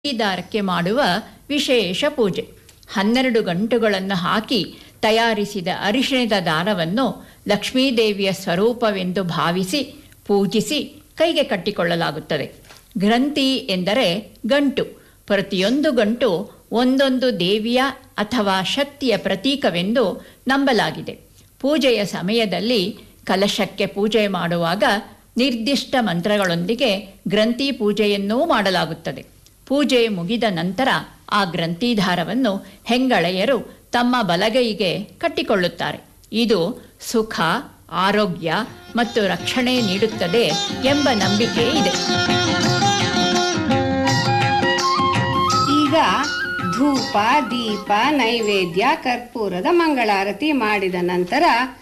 ದಾರಕ್ಕೆ ಮಾಡುವ ವಿಶೇಷ ಪೂಜೆ. 12 ಗಂಟುಗಳನ್ನು ಹಾಕಿ ತಯಾರಿಸಿದ ಅರಿಶಿಣದ ದಾರವನ್ನು ಲಕ್ಷ್ಮೀದೇವಿಯ ಸ್ವರೂಪವೆಂದು ಭಾವಿಸಿ ಪೂಜಿಸಿ ಕೈಗೆ ಕಟ್ಟಿಕೊಳ್ಳಲಾಗುತ್ತದೆ. ಗ್ರಂಥಿ ಎಂದರೆ ಗಂಟು. ಪ್ರತಿಯೊಂದು ಗಂಟು ಒಂದೊಂದು ದೇವಿಯ ಅಥವಾ ಶಕ್ತಿಯ ಪ್ರತೀಕವೆಂದು ನಂಬಲಾಗಿದೆ. ಪೂಜೆಯ ಸಮಯದಲ್ಲಿ ಕಲಶಕ್ಕೆ ಪೂಜೆ ಮಾಡುವಾಗ ನಿರ್ದಿಷ್ಟ ಮಂತ್ರಗಳೊಂದಿಗೆ ಗ್ರಂಥಿ ಪೂಜೆಯನ್ನೂ ಮಾಡಲಾಗುತ್ತದೆ. ಪೂಜೆ ಮುಗಿದ ನಂತರ ಆ ಗ್ರಂಥಿದಾರವನ್ನು ಹೆಂಗಳೆಯರು ತಮ್ಮ ಬಲಗೈಗೆ ಕಟ್ಟಿಕೊಳ್ಳುತ್ತಾರೆ. ಇದು ಸುಖ, ಆರೋಗ್ಯ ಮತ್ತು ರಕ್ಷಣೆ ನೀಡುತ್ತದೆ ಎಂಬ ನಂಬಿಕೆ ಇದೆ. ಈಗ ಧೂಪ, ದೀಪ, ನೈವೇದ್ಯ, ಕರ್ಪೂರದ ಮಂಗಳಾರತಿ ಮಾಡಿದ ನಂತರ